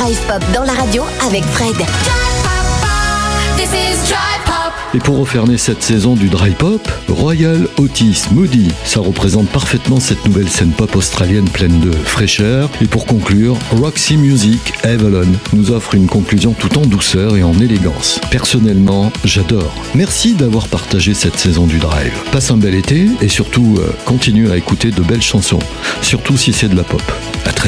Drive Pop dans la radio avec Fred. Et pour refermer cette saison du Dry Pop, Royal Otis Moody, ça représente parfaitement cette nouvelle scène pop australienne pleine de fraîcheur. Et pour conclure, Roxy Music Avalon nous offre une conclusion tout en douceur et en élégance. Personnellement, j'adore. Merci d'avoir partagé cette saison du Drive. Passe un bel été et surtout, continue à écouter de belles chansons, surtout si c'est de la pop. À très